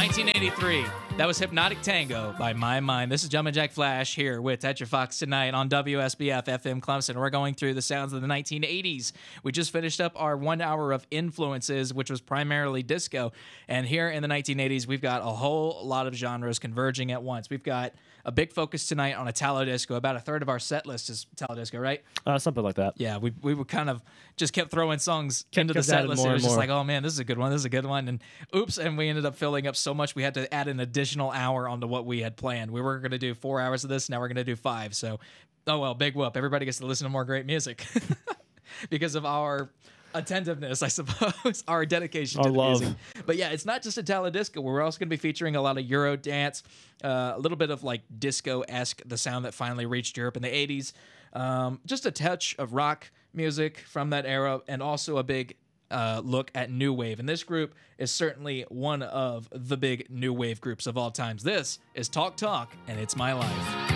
1983. That was Hypnotic Tango by My Mind. This is Jumpin' Jack Flash here with Tetra Fox tonight on WSBF FM Clemson. We're going through the sounds of the 1980s. We just finished up our 1 hour of influences, which was primarily disco. And here in the 1980s, we've got a whole lot of genres converging at once. We've got a big focus tonight on Italo disco. About a third of our set list is Italo disco, right? Something like that. Yeah, we were kind of just kept throwing songs into the set list. It was just like, oh man, this is a good one. This is a good one. And oops, and we ended up filling up so much we had to add an additional hour onto what we had planned. We were going to do 4 hours of this. Now we're going to do 5. So, oh well, big whoop. Everybody gets to listen to more great music because of our attentiveness, I suppose, our dedication to the music. But yeah, it's not just Italo disco. We're also going to be featuring a lot of Euro dance, a little bit of like disco-esque, the sound that finally reached Europe in the 80s. Just a touch of rock music from that era, and also a big look at new wave. And this group is certainly one of the big new wave groups of all times. This is Talk Talk, and It's My Life.